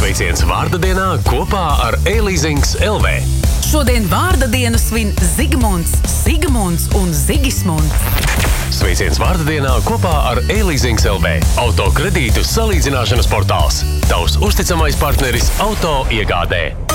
Sveiciens vārda dienā kopā ar e-leasings LV. Šodien vārda dienu svin Zigmunds, Sigmunds un Zigismunds. Sveiciens vārda dienā kopā ar e-leasings LV. Auto kredītu salīdzināšanas portāls. Tavs uzticamais partneris auto iegādē.